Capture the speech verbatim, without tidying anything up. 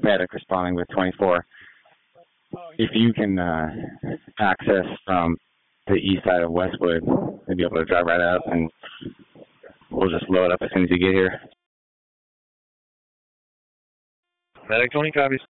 Paddock responding with twenty-four. If you can uh, access from the east side of Westwood, you'll be able to drive right up, and we'll just load up as soon as you get here. Paddock twenty copies.